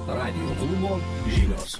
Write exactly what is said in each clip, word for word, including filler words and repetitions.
Radijo klubo žinios.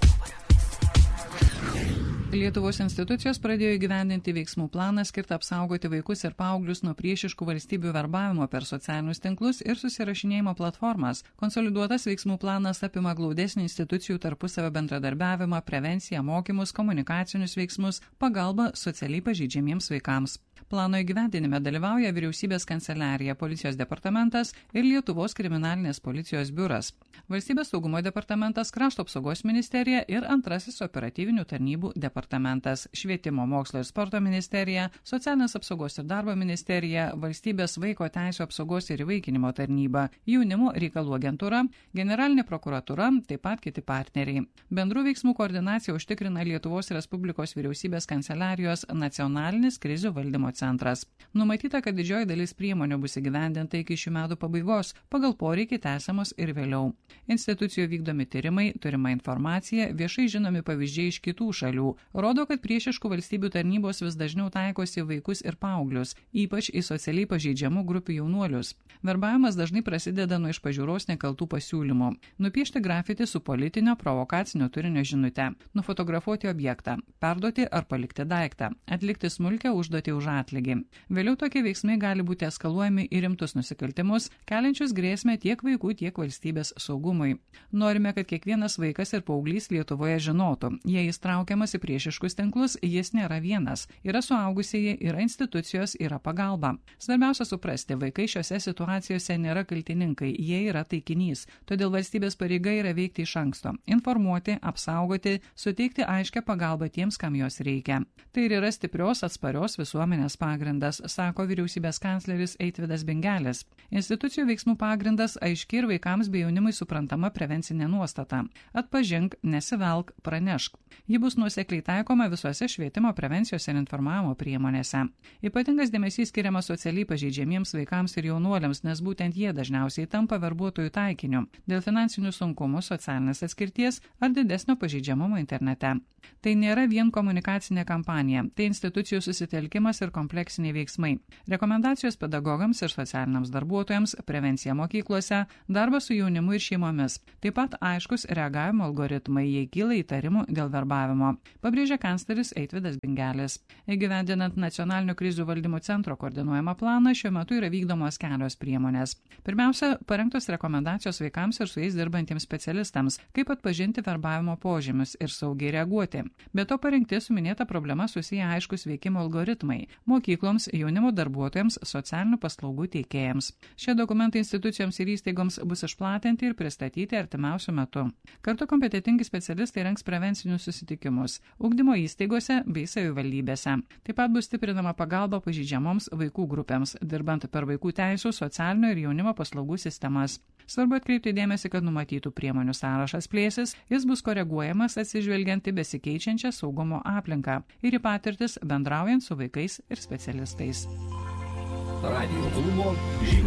Lietuvos institucijos pradėjo įgyvendinti veiksmų planą skirtą apsaugoti vaikus ir paauglius nuo priešiškų valstybių verbavimo per socialinius tinklus ir susirašinėjimo platformas. Konsoliduotas veiksmų planas apima glaudesnį institucijų tarpusavio bendradarbiavimą, prevenciją, mokymus, komunikacinius veiksmus, pagalbą socialiai pažeidžiamiems vaikams. Plano įgyvendinime dalyvauja Vyriausybės kanceliarija, Policijos departamentas ir Lietuvos kriminalinės policijos biuras, Valstybės saugumo departamentas, Krašto apsaugos ministerija ir antrasis operatyvinių tarnybų departamentas, Švietimo, mokslo ir sporto ministerija, Socialinės apsaugos ir darbo ministerija, Valstybės vaiko teisių apsaugos ir įvaikinimo tarnyba, Jaunimo reikalų agentūra, Generalinė prokuratūra, taip pat kiti partneriai. Bendrų veiksmų koordinaciją užtikrina Lietuvos Respublikos Vyriausybės kanceliarijos nacionalinis krizių valdymo centras. Numatyta, kad didžioji dalis priemonių bus įgyvendinta iki šių metų pabaigos, pagal poreikį tęsiamos ir vėliau. Institucijų vykdomi tyrimai, turima informacija, viešai žinomi pavyzdžiai iš kitų šalių, rodo, kad priešiškų valstybių tarnybos vis dažniau taikosi vaikus ir paauglius, ypač į socialiai pažeidžiamų grupių jaunuolius. Verbavimas dažnai prasideda nuo iš pažiūros nekaltų pasiūlymų. Nupiešti grafiti su politinio provokacinio turinio žinute, nufotografuoti objektą, perduoti ar palikti daiktą, atlikti smulkią užduotį už atlygį. Vėliau tokie veiksmai gali būti eskaluojami į rimtus nusikaltimus, keliančius grėsmę tiek vaikų, tiek valstybės saugumui. Norime, kad kiekvienas vaikas ir paauglys Lietuvoje žinotų, jei jis traukiamas į priešiškus tinklus, jis nėra vienas. Yra suaugusieji, yra institucijos, yra pagalba. Svarbiausia suprasti, vaikai šiose situacijose nėra kaltininkai, jie yra taikinys. Todėl valstybės pareiga yra veikti iš anksto, informuoti, apsaugoti, suteikti aiškią pagalbą tiems, kam jos reikia. Tai ir yra stiprios, atsparios visuomenės pagrindas, sako Vyriausybės kancleris Eitvydas Bingelis. Institucijų veiksmų pagrindas aiški ir vaikams bei jaunimui suprantama prevencinė nuostata. Atpažink, nesivelk, pranešk. Ji bus nuosekliai taikoma visuose švietimo, prevencijos ir informavimo priemonėse. Ypatingas dėmesys skiriamas socialiai pažeidžiamiems vaikams ir jaunuoliams, nes būtent jie dažniausiai tampa verbuotojų taikiniu dėl finansinių sunkumų, socialinės atskirties ar didesnio pažeidžiamumo internete. Tai nėra vien komunikacinė kampanija, tai institucijų susitelkimas ir kompleksiniai veiksmai. Rekomendacijos pedagogams ir socialiniams darbuotojams, prevencija mokyklose, darbas su jaunimu ir šeimomis. Taip pat aiškus reagavimo algoritmai, jei kyla įtarimų dėl verbavimo, pabrėžė kancleris Eitvydas Bingelis. Įgyvendinant Nacionalinio krizių valdymo centro koordinuojamą planą, šiuo metu yra vykdomos kelios priemonės. Pirmiausia, parengtos rekomendacijos vaikams ir su jais dirbantiems specialistams, kaip atpažinti verbavimo požymius ir saugiai reaguoti. Be to parengti su minėta problema susiję aiškus veikimo algoritmai mokykloms, jaunimo darbuotojams, socialinių paslaugų teikėjams. Šie dokumentai institucijoms ir įstaigoms bus išplatinti ir pristatyti artimiausiu metu. Kartu kompetitingi specialistai rengs prevencinius susitikimus ugdymo įstaigose bei savivaldybėse. Taip pat bus stiprinama pagalba pažeidžiamoms vaikų grupėms, dirbant per vaikų teisų, socialinio ir jaunimo paslaugų sistemas. Svarbu atkreipti dėmesį, kad numatytų priemonių sąrašas plėsis, jis bus koreguojamas atsižvelgiant į besikeičiančią saugumo aplinką ir į patirtis bendraujant su vaikais ir specialistais. Radijo klubo žinios.